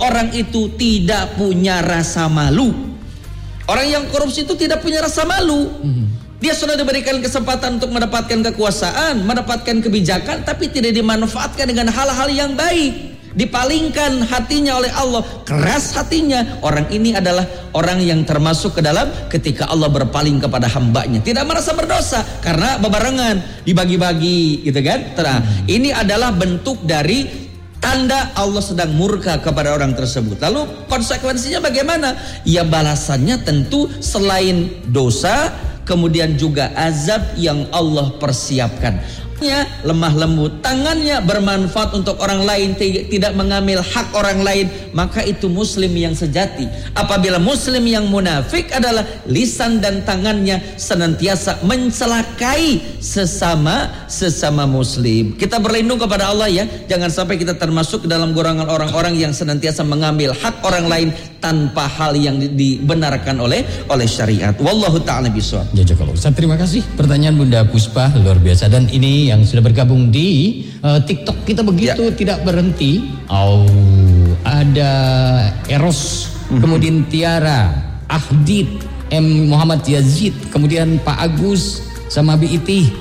orang itu tidak punya rasa malu. Orang yang korupsi itu tidak punya rasa malu. Dia sudah diberikan kesempatan untuk mendapatkan kekuasaan, mendapatkan kebijakan, tapi tidak dimanfaatkan dengan hal-hal yang baik. Dipalingkan hatinya oleh Allah, keras hatinya. Orang ini adalah orang yang termasuk ke dalam ketika Allah berpaling kepada hambanya, tidak merasa berdosa karena bebarengan dibagi-bagi, gitu kan? Ini adalah bentuk dari tanda Allah sedang murka kepada orang tersebut. Lalu konsekuensinya bagaimana? Ya balasannya tentu selain dosa, kemudian juga azab yang Allah persiapkan. Lemah lembut, tangannya bermanfaat untuk orang lain, tidak mengambil hak orang lain, maka itu muslim yang sejati. Apabila muslim yang munafik adalah lisan dan tangannya senantiasa mencelakai sesama muslim. Kita berlindung kepada Allah ya, jangan sampai kita termasuk dalam golongan orang-orang yang senantiasa mengambil hak orang lain tanpa hal yang dibenarkan oleh syariat. Wallahu ta'ala bishawab. Jazakallahu Ustaz, terima kasih. Pertanyaan Bunda Puspa luar biasa, dan ini yang sudah bergabung di TikTok kita begitu tidak berhenti. Ada Eros, kemudian Tiara, Ahdid, M Muhammad Yazid, kemudian Pak Agus sama BIT.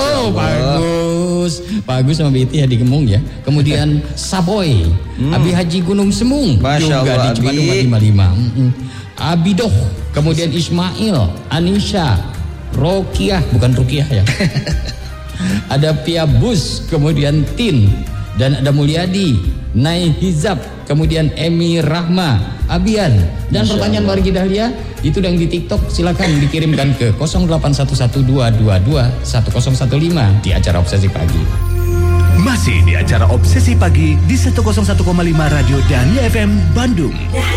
Pak Agus sama BIT ya di Gemung ya. Kemudian Saboy, Abi Haji Gunung Semung juga di Cipadung 55. Abidoh, kemudian Ismail, Anisha, Rokiah, bukan Rukiah ya. Ada Pia Bus, kemudian Tin, dan ada Mulyadi, Nai Hizab, kemudian Emi Rahma, Abian, dan pertanyaan wargi Dahlia itu yang di TikTok silakan dikirimkan ke 081122211015 di acara Obsesi Pagi. Masih di acara Obsesi Pagi di 101,5 Radio Dahlia FM Bandung.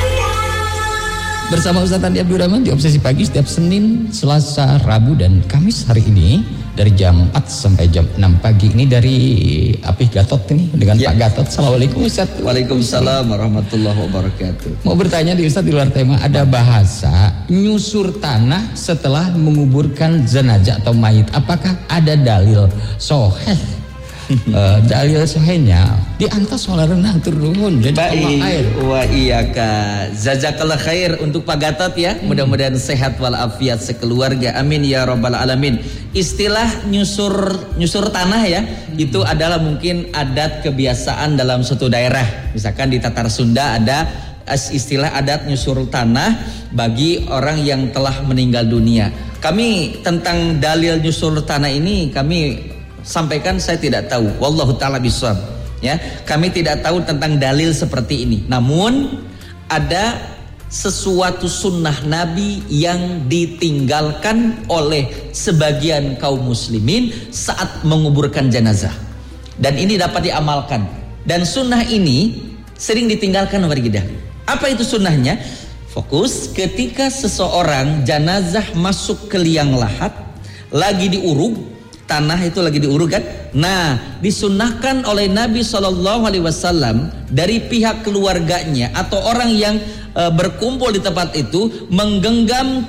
Bersama Ustaz Andi Abdurrahman di Obsesi Pagi setiap Senin, Selasa, Rabu, dan Kamis. Hari ini dari jam 4 sampai jam 6 pagi. Ini dari Apih Gatot ini dengan Pak Gatot. Assalamualaikum Ustaz. Waalaikumsalam warahmatullahi wabarakatuh. Mau bertanya di Ustaz di luar tema, ada bahasa nyusur tanah setelah menguburkan jenazah atau mayit. Apakah ada dalil sahih? Dalil sahihnya diantas oleh renang turun jadi air. Wa iyaka. Jazakallah khair untuk Pak Gatot ya. Mudah-mudahan sehat walafiat sekeluarga. Amin ya rabbal alamin. Istilah nyusur tanah ya, itu adalah mungkin adat kebiasaan dalam suatu daerah. Misalkan di Tatar Sunda ada istilah adat nyusur tanah bagi orang yang telah meninggal dunia. Kami tentang dalil nyusur tanah ini kami sampaikan saya tidak tahu. Wallahu ta'ala bishawab. Ya, kami tidak tahu tentang dalil seperti ini. Namun ada sesuatu sunnah Nabi yang ditinggalkan oleh sebagian kaum muslimin saat menguburkan jenazah. Dan ini dapat diamalkan. Dan sunnah ini sering ditinggalkan oleh kita. Apa itu sunnahnya? Fokus ketika seseorang jenazah masuk ke liang lahat, lagi diuruk, tanah itu lagi diuruk kan? Nah, disunnahkan oleh Nabi SAW dari pihak keluarganya atau orang yang berkumpul di tempat itu menggenggam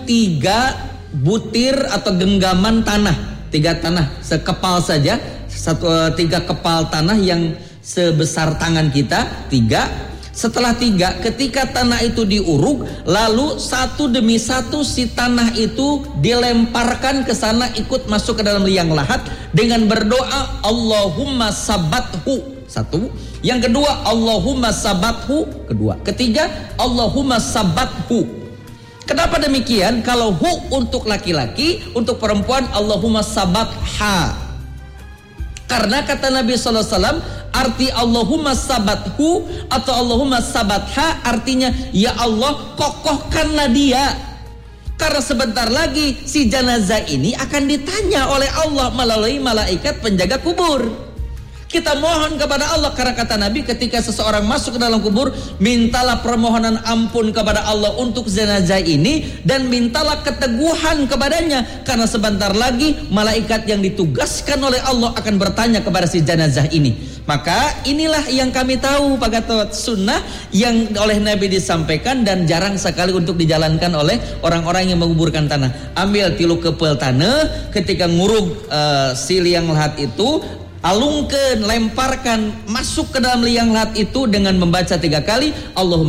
3 butir atau genggaman tanah, 3 tanah sekepal saja, 3 kepal tanah yang sebesar tangan kita, 3. Setelah 3, ketika tanah itu diuruk, lalu satu demi satu si tanah itu dilemparkan ke sana, ikut masuk ke dalam liang lahat dengan berdoa Allahumma sabathu. 1. Yang kedua Allahumma sabathu. Kedua. Ketiga Allahumma sabathu. Kenapa demikian? Kalau hu untuk laki-laki, untuk perempuan Allahumma sabatha. Karena kata Nabi SAW, arti Allahumma sabathu atau Allahumma sabatha artinya ya Allah kokohkanlah dia. Karena sebentar lagi si jenazah ini akan ditanya oleh Allah melalui malaikat penjaga kubur. Kita mohon kepada Allah karena kata Nabi ketika seseorang masuk ke dalam kubur, mintalah permohonan ampun kepada Allah untuk jenazah ini dan mintalah keteguhan kepadanya karena sebentar lagi malaikat yang ditugaskan oleh Allah akan bertanya kepada si jenazah ini. Maka inilah yang kami tahu Pak Gatot, sunnah yang oleh Nabi disampaikan dan jarang sekali untuk dijalankan oleh orang-orang yang menguburkan tanah. Ambil tilu kepel tanah, ketika ngurug si liang lahat itu alungkeun, lemparkan masuk ke dalam liang lahat itu dengan membaca 3 kali Allahumma